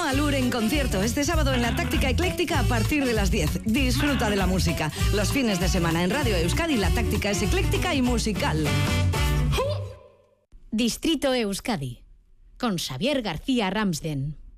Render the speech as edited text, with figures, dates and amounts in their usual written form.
Malur en concierto este sábado en la Táctica Ecléctica a partir de las 10. Disfruta de la música. Los fines de semana en Radio Euskadi la táctica es ecléctica y musical. Distrito Euskadi con Xavier García Ramsden.